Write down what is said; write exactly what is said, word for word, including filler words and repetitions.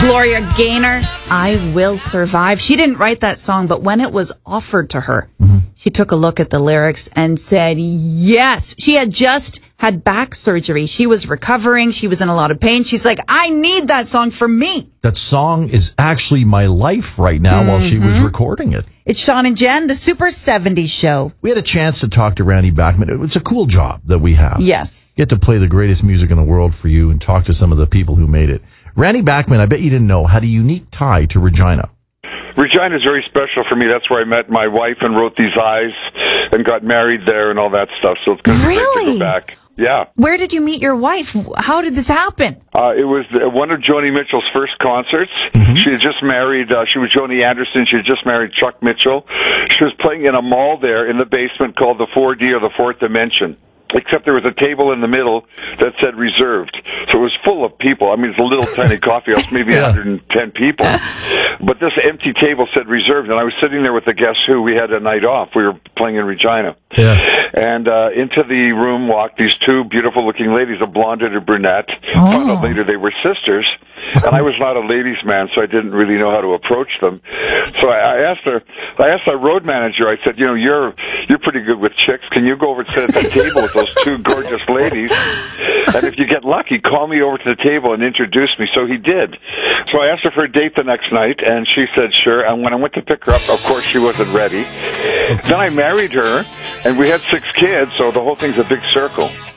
Gloria Gaynor, I Will Survive. She didn't write that song, but when it was offered to her, mm-hmm. she took a look at the lyrics and said yes. She had just had back surgery. She was recovering. She was in a lot of pain. She's like, I need that song for me. That song is actually my life right now mm-hmm. while she was recording it. It's Sean and Jen, the Super seventies Show. We had a chance to talk to Randy Bachman. It's a cool job that we have. Yes. Get to play the greatest music in the world for you and talk to some of the people who made it. Randy Bachman, I bet you didn't know, had a unique tie to Regina. Regina is very special for me. That's where I met my wife and wrote these eyes and got married there and all that stuff. So it's going to be really? great to go back. Yeah. Where did you meet your wife? How did this happen? Uh, it was the, one of Joni Mitchell's first concerts. Mm-hmm. She had just married, uh, she was Joni Anderson. She had just married Chuck Mitchell. She was playing in a mall there in the basement called the four D or the Fourth Dimension. Except there was a table in the middle that said reserved. So it was full of people. I mean, it's a little tiny coffee house, maybe yeah. one hundred ten people. But this empty table said reserved, and I was sitting there with the Guess Who. We had a night off. We were playing in Regina. Yeah. And uh, into the room walked these two beautiful-looking ladies, a blonde and a brunette. Oh. Found out later they were sisters. And I was not a ladies' man, so I didn't really know how to approach them. So I, I asked her, I asked our road manager, I said, you know, you're you're pretty good with chicks. Can you go over and sit at the table with those two gorgeous ladies? And if you get lucky, call me over to the table and introduce me. So he did. So I asked her for a date the next night, and she said sure. And when I went to pick her up, of course, she wasn't ready. Then I married her, and we had six kids, so the whole thing's a big circle.